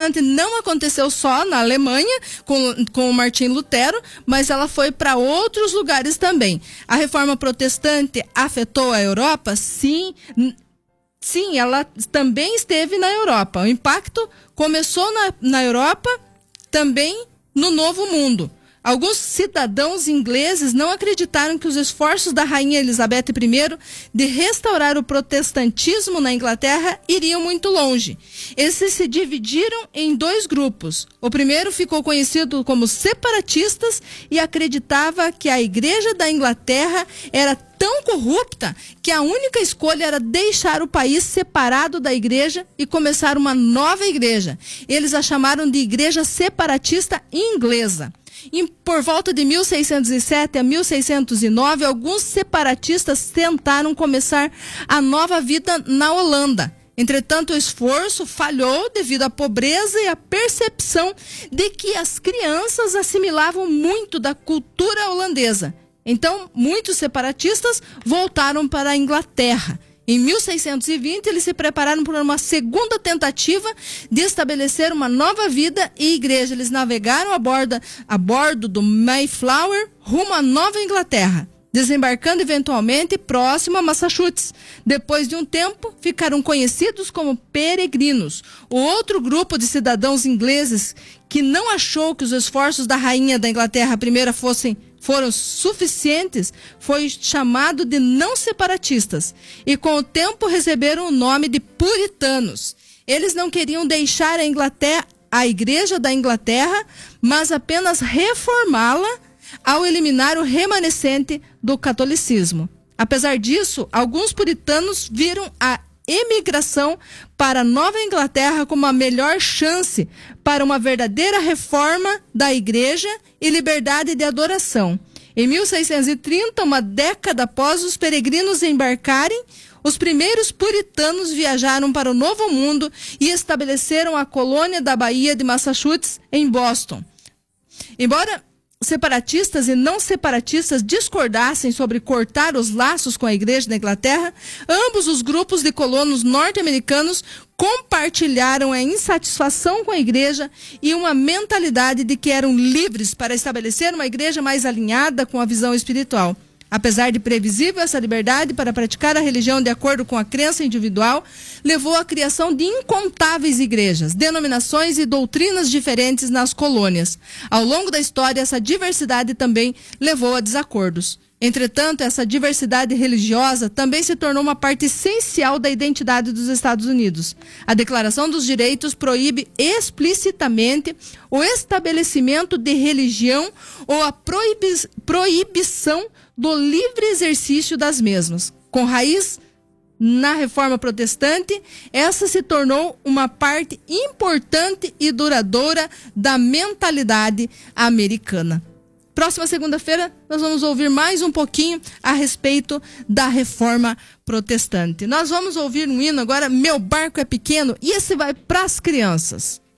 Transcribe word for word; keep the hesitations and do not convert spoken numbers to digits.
protestante não aconteceu só na Alemanha, com, com o Martim Lutero, mas ela foi para outros lugares também. A reforma protestante afetou a Europa? Sim. Sim, ela também esteve na Europa. O impacto começou na, na Europa, também no Novo Mundo. Alguns cidadãos ingleses não acreditaram que os esforços da rainha Elizabeth I de restaurar o protestantismo na Inglaterra iriam muito longe. Eles se dividiram em dois grupos. O primeiro ficou conhecido como separatistas e acreditava que a Igreja da Inglaterra era tão corrupta que a única escolha era deixar o país separado da igreja e começar uma nova igreja. Eles a chamaram de Igreja Separatista Inglesa. E por volta de mil seiscentos e sete a mil seiscentos e nove, alguns separatistas tentaram começar a nova vida na Holanda. Entretanto, o esforço falhou devido à pobreza e à percepção de que as crianças assimilavam muito da cultura holandesa. Então, muitos separatistas voltaram para a Inglaterra. Em mil seiscentos e vinte, eles se prepararam para uma segunda tentativa de estabelecer uma nova vida e igreja. Eles navegaram a bordo, a bordo do Mayflower rumo à Nova Inglaterra, desembarcando eventualmente próximo a Massachusetts. Depois de um tempo, ficaram conhecidos como peregrinos. O outro grupo de cidadãos ingleses que não achou que os esforços da rainha da Inglaterra I fossem foram suficientes, foi chamado de não separatistas e com o tempo receberam o nome de puritanos. Eles não queriam deixar a Inglaterra, a Igreja da Inglaterra, mas apenas reformá-la ao eliminar o remanescente do catolicismo. Apesar disso, alguns puritanos viram a emigração para a Nova Inglaterra como a melhor chance para uma verdadeira reforma da igreja e liberdade de adoração. Em mil seiscentos e trinta, uma década após os peregrinos embarcarem, os primeiros puritanos viajaram para o Novo Mundo e estabeleceram a colônia da Baía de Massachusetts em Boston. Embora separatistas e não separatistas discordassem sobre cortar os laços com a Igreja da Inglaterra, ambos os grupos de colonos norte-americanos compartilharam a insatisfação com a igreja e uma mentalidade de que eram livres para estabelecer uma igreja mais alinhada com a visão espiritual. Apesar de previsível, essa liberdade para praticar a religião de acordo com a crença individual levou à criação de incontáveis igrejas, denominações e doutrinas diferentes nas colônias. Ao longo da história, essa diversidade também levou a desacordos. Entretanto, essa diversidade religiosa também se tornou uma parte essencial da identidade dos Estados Unidos. A Declaração dos Direitos proíbe explicitamente o estabelecimento de religião ou a proibi- proibição do livre exercício das mesmas. Com raiz na Reforma Protestante, essa se tornou uma parte importante e duradoura da mentalidade americana. Próxima segunda-feira, nós vamos ouvir mais um pouquinho a respeito da Reforma Protestante. Nós vamos ouvir um hino agora, Meu Barco é Pequeno, e esse vai para as crianças.